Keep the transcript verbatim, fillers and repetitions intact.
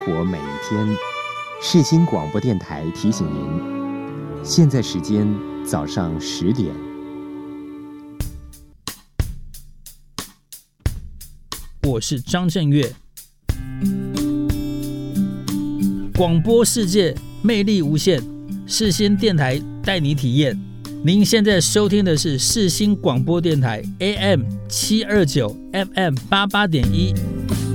活每一天，世新广播电台提醒您，现在时间早上十点。 我是张震岳，广播世界魅力无限，世新电台带你体验。您现在收听的是世新广播电台 A M 七二九 F M 八八点一